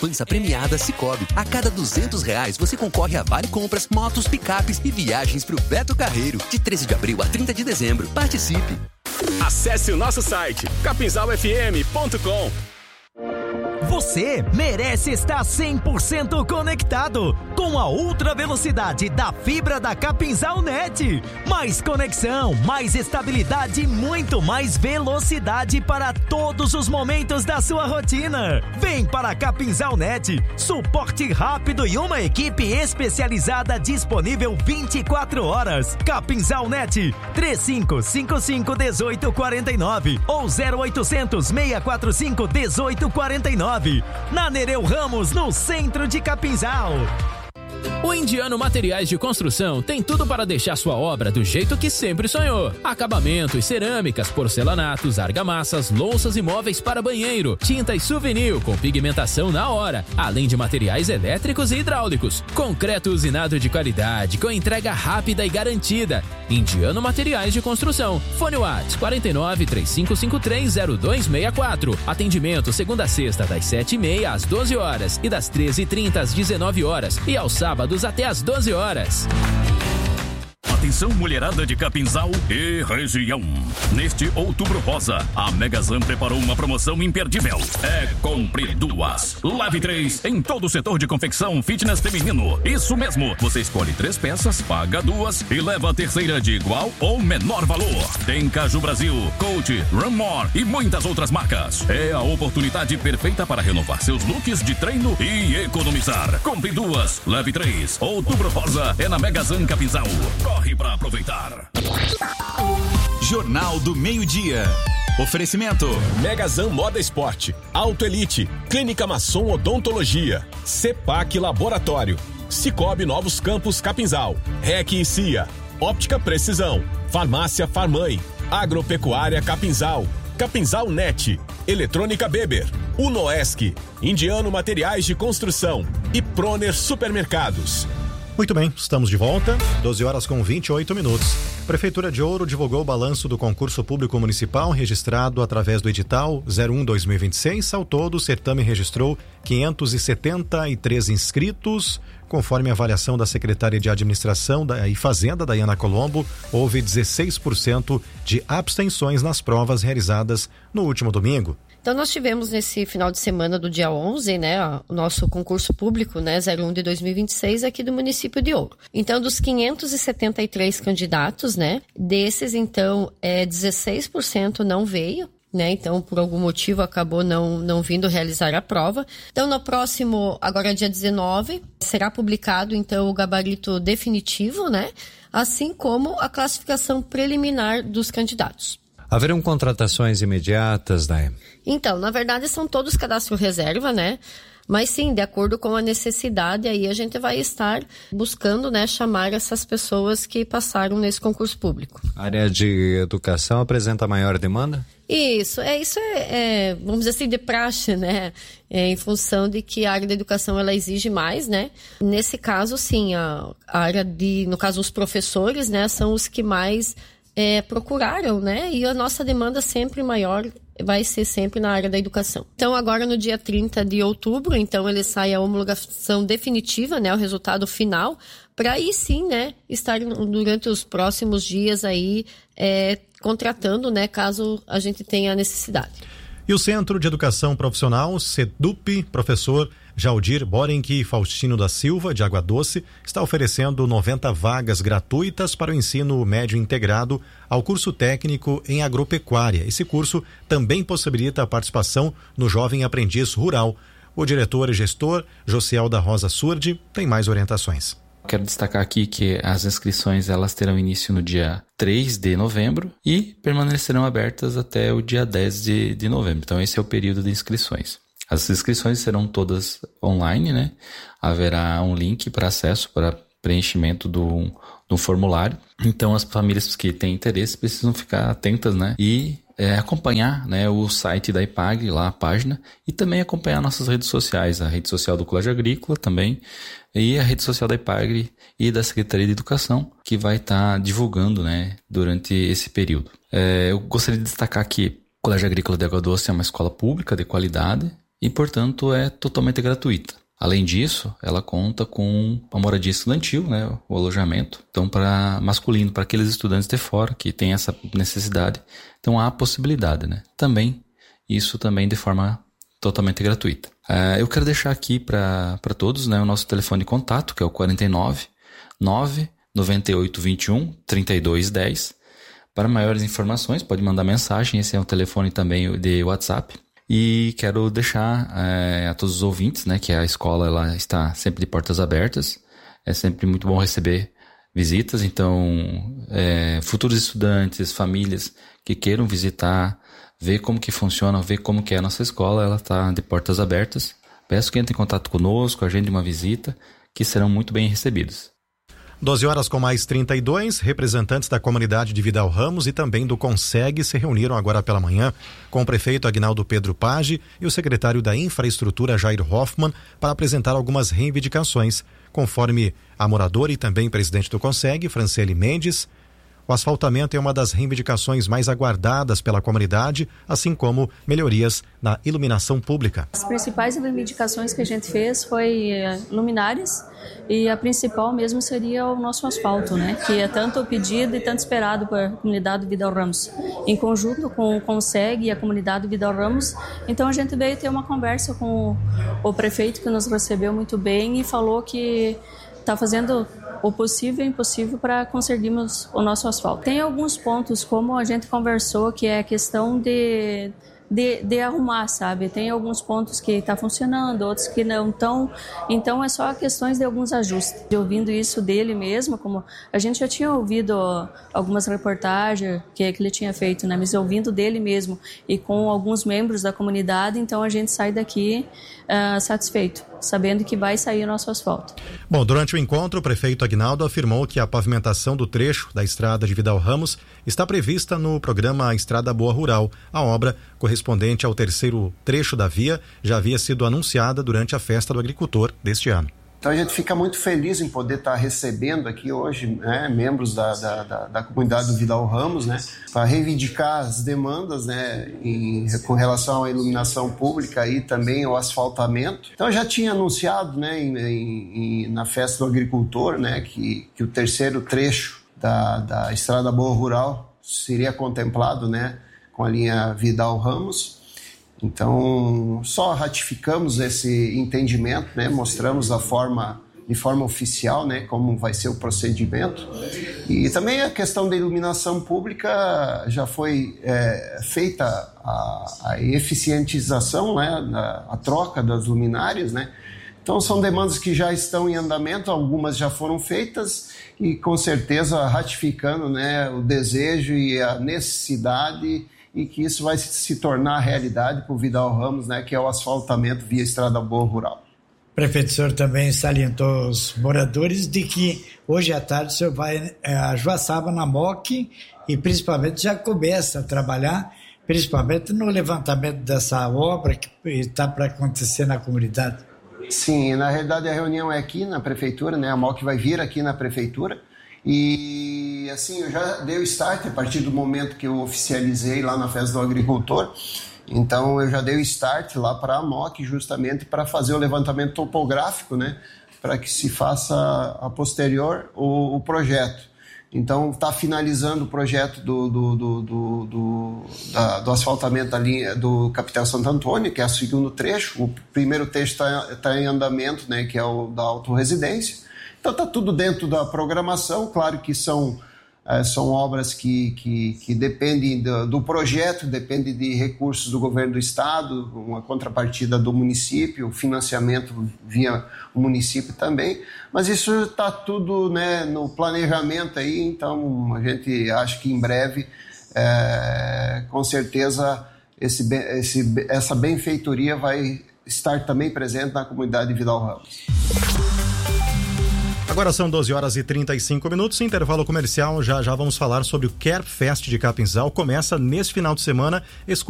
Poupança premiada Sicoob. A cada R$200 você concorre a vale compras, motos, picapes e viagens pro Beto Carreiro. De 13 de abril a 30 de dezembro. Participe! Acesse o nosso site capinzalfm.com. Você merece estar 100% conectado com a ultra velocidade da fibra da Capinzal Net. Mais conexão, mais estabilidade e muito mais velocidade para todos os momentos da sua rotina. Vem para a Capinzal Net, suporte rápido e uma equipe especializada disponível 24 horas. Capinzal Net, 3555-1849 ou 0800-645-1849. Na Nereu Ramos, no centro de Capinzal. O Indiano Materiais de Construção tem tudo para deixar sua obra do jeito que sempre sonhou. Acabamentos, cerâmicas, porcelanatos, argamassas, louças e móveis para banheiro, tintas souvenir com pigmentação na hora, além de materiais elétricos e hidráulicos. Concreto usinado de qualidade, com entrega rápida e garantida. Indiano Materiais de Construção. Fone WhatsApp 49-3553-0264. Atendimento segunda a sexta das 7h30 às 12 horas e das 13h30 às 19 horas e aos sábados até às 12 horas. Atenção, mulherada de Capinzal e região. Neste Outubro Rosa, a Megazan preparou uma promoção imperdível. É compre duas, leve 3 em todo o setor de confecção fitness feminino. Isso mesmo, você escolhe 3 peças, paga 2 e leva a terceira de igual ou menor valor. Tem Caju Brasil, Coach, Run More e muitas outras marcas. É a oportunidade perfeita para renovar seus looks de treino e economizar. Compre 2, leve 3. Outubro Rosa é na Megazan Capinzal. Corre para aproveitar. Jornal do Meio-Dia. Oferecimento: Megazan Moda Esporte, Auto Elite, Clínica Masson Odontologia, Cepac Laboratório, Sicoob Novos Campos Capinzal, REC e CIA, Óptica Precisão, Farmácia Farmãe, Agropecuária Capinzal, Capinzal Net, Eletrônica Beber, Unoesc, Indiano Materiais de Construção e Proner Supermercados. Muito bem, estamos de volta, 12 horas com 28 minutos. Prefeitura de Ouro divulgou o balanço do concurso público municipal registrado através do edital 01-2026. Ao todo, o certame registrou 573 inscritos. Conforme a avaliação da secretária de Administração e Fazenda, Daiana Colombo, houve 16% de abstenções nas provas realizadas no último domingo. Então, nós tivemos nesse final de semana do dia 11, né, o nosso concurso público, né, 01 de 2026 aqui do município de Ouro. Então, dos 573 candidatos, né, desses, então, 16% não veio, né, então, por algum motivo, acabou não vindo realizar a prova. Então, no próximo, agora dia 19, será publicado, então, o gabarito definitivo, né, assim como a classificação preliminar dos candidatos. Haverão contratações imediatas, Daia? Então, na verdade, são todos cadastro reserva, né? Mas sim, de acordo com a necessidade, aí a gente vai estar buscando, né, chamar essas pessoas que passaram nesse concurso público. A área de educação apresenta maior demanda? Isso é, vamos dizer assim, de praxe, né? Em função de que a área da educação, ela exige mais, né? Nesse caso, sim, a área no caso, os professores, né, são os que mais procuraram, né? E a nossa demanda sempre maior vai ser sempre na área da educação. Então, agora no dia 30 de outubro, então ele sai a homologação definitiva, né? O resultado final, para aí sim, né? Estar durante os próximos dias aí contratando, né? Caso a gente tenha a necessidade. E o Centro de Educação Profissional, CEDUP, professor Jaldir Borenque Faustino da Silva, de Água Doce, está oferecendo 90 vagas gratuitas para o ensino médio integrado ao curso técnico em agropecuária. Esse curso também possibilita a participação no Jovem Aprendiz Rural. O diretor e gestor, Josiel da Rosa Surdi, tem mais orientações. Quero destacar aqui que as inscrições elas terão início no dia 3 de novembro e permanecerão abertas até o dia 10 de novembro. Então esse é o período de inscrições. As inscrições serão todas online, né? Haverá um link para acesso, para preenchimento do formulário. Então as famílias que têm interesse precisam ficar atentas, né? E acompanhar, né, o site da IPAGRE, lá a página, e também acompanhar nossas redes sociais, a rede social do Colégio Agrícola também, e a rede social da IPAGRE e da Secretaria de Educação, que vai estar divulgando, né, durante esse período. Eu gostaria de destacar que o Colégio Agrícola de Água Doce é uma escola pública de qualidade, e, portanto, é totalmente gratuita. Além disso, ela conta com a moradia estudantil, né, o alojamento. Então, para masculino, para aqueles estudantes de fora que têm essa necessidade, então há a possibilidade, né? Também, isso também de forma totalmente gratuita. Eu quero deixar aqui para todos, né, o nosso telefone de contato, que é o 49 9 98 21 32 10. Para maiores informações, pode mandar mensagem, esse é um telefone também de WhatsApp. E quero deixar a todos os ouvintes, né, que a escola ela está sempre de portas abertas. É sempre muito bom receber visitas, então futuros estudantes, famílias que queiram visitar, ver como que funciona, ver como que é a nossa escola, ela está de portas abertas. Peço que entre em contato conosco, agende uma visita, que serão muito bem recebidos. 12 horas com mais 32, representantes da comunidade de Vidal Ramos e também do Conseg se reuniram agora pela manhã com o prefeito Aguinaldo Pedro Page e o secretário da Infraestrutura Jair Hoffmann para apresentar algumas reivindicações. Conforme a moradora e também presidente do Conseg, Franciele Mendes, o asfaltamento é uma das reivindicações mais aguardadas pela comunidade, assim como melhorias na iluminação pública. As principais reivindicações que a gente fez foi luminárias e a principal mesmo seria o nosso asfalto, né? Que é tanto pedido e tanto esperado pela comunidade do Vidal Ramos. Em conjunto com o Conseg e a comunidade do Vidal Ramos, então a gente veio ter uma conversa com o prefeito que nos recebeu muito bem e falou que está fazendo o possível e o impossível para conseguirmos o nosso asfalto. Tem alguns pontos, como a gente conversou, que é a questão de arrumar, sabe? Tem alguns pontos que está funcionando, outros que não estão. Então, é só questões de alguns ajustes. Ouvindo isso dele mesmo, como a gente já tinha ouvido algumas reportagens que ele tinha feito, né? Mas ouvindo dele mesmo e com alguns membros da comunidade, então a gente sai daqui satisfeito, sabendo que vai sair o nosso asfalto. Bom, durante o encontro, o prefeito Aguinaldo afirmou que a pavimentação do trecho da estrada de Vidal Ramos está prevista no programa Estrada Boa Rural. A obra, correspondente ao terceiro trecho da via, já havia sido anunciada durante a Festa do Agricultor deste ano. Então a gente fica muito feliz em poder estar recebendo aqui hoje, né, membros da comunidade do Vidal Ramos, né, para reivindicar as demandas, né, com relação à iluminação pública e também ao asfaltamento. Então eu já tinha anunciado, né, na Festa do Agricultor, né, que o terceiro trecho da Estrada Boa Rural seria contemplado, né, com a linha Vidal Ramos. Então, só ratificamos esse entendimento, né? Mostramos de forma oficial, né? Como vai ser o procedimento. E também a questão da iluminação pública já foi feita a eficientização, né? A troca das luminárias, né? Então, são demandas que já estão em andamento, algumas já foram feitas e, com certeza, ratificando, né? O desejo e a necessidade e que isso vai se tornar realidade para o Vidal Ramos, né, que é o asfaltamento via Estrada Boa Rural. Prefeito, o senhor também salientou aos moradores de que hoje à tarde o senhor vai a Joaçaba, na MOC, e principalmente já começa a trabalhar, principalmente no levantamento dessa obra que está para acontecer na comunidade. Sim, na realidade a reunião é aqui na prefeitura, né, a MOC vai vir aqui na prefeitura. E assim, eu já dei o start a partir do momento que eu oficializei lá na Festa do Agricultor. Então eu já dei o start lá para a MOC justamente para fazer o levantamento topográfico, né, para que se faça a posterior o projeto. Então está finalizando o projeto do asfaltamento da linha do Capitel Santo Antônio, que é o segundo trecho. O primeiro trecho está em andamento, né, que é o da autorresidência. Então está tudo dentro da programação, claro que são obras que dependem do projeto, dependem de recursos do governo do estado, uma contrapartida do município, financiamento via o município também, mas isso está tudo, né, no planejamento aí, então a gente acha que em breve, com certeza, essa benfeitoria vai estar também presente na comunidade de Vidal Ramos. Agora são 12 horas e 35 minutos, intervalo comercial, já vamos falar sobre o Care Fest de Capinzal, começa nesse final de semana.